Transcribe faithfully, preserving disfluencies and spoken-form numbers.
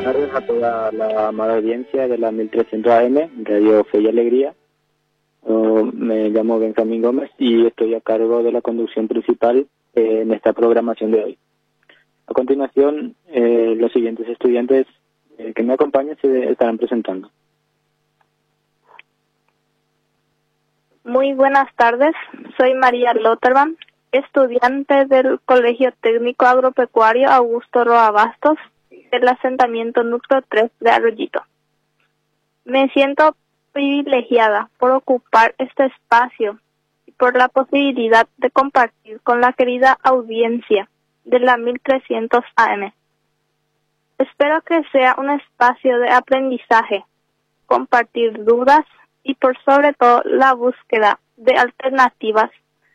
tardes a toda la amada audiencia de la mil trescientos A M, Radio Fe y Alegría. Uh, me llamo Benjamín Gómez y estoy a cargo de la conducción principal eh, en esta programación de hoy. A continuación, eh, los siguientes estudiantes eh, que me acompañan se estarán presentando. Muy buenas tardes, soy María Lotterman, estudiante del Colegio Técnico Agropecuario Augusto Roa Bastos, del asentamiento núcleo tres de Arroyito. Me siento privilegiada por ocupar este espacio y por la posibilidad de compartir con la querida audiencia de la mil trescientos A M. Espero que sea un espacio de aprendizaje, compartir dudas y por sobre todo la búsqueda de alternativas